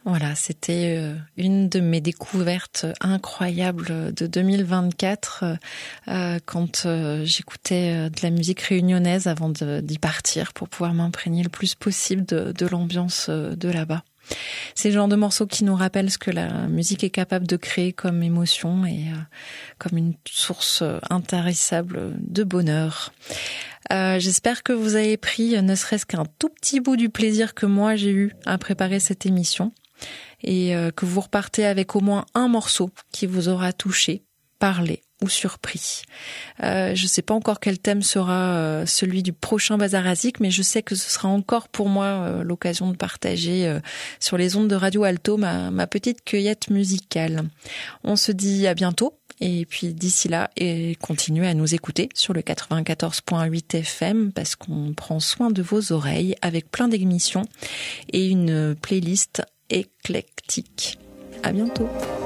Voilà, c'était une de mes découvertes incroyables de 2024 quand j'écoutais de la musique réunionnaise avant d'y partir pour pouvoir m'imprégner le plus possible de l'ambiance de là-bas. C'est le genre de morceaux qui nous rappellent ce que la musique est capable de créer comme émotion et comme une source intarissable de bonheur. J'espère que vous avez pris ne serait-ce qu'un tout petit bout du plaisir que moi j'ai eu à préparer cette émission et que vous repartez avec au moins un morceau qui vous aura touché, parlé ou surpris. Je sais pas encore quel thème sera celui du prochain Bazarazik, mais je sais que ce sera encore pour moi l'occasion de partager sur les ondes de Radio Alto ma petite cueillette musicale. On se dit à bientôt. Et puis d'ici là, continuez à nous écouter sur le 94.8 FM parce qu'on prend soin de vos oreilles avec plein d'émissions et une playlist éclectique. À bientôt.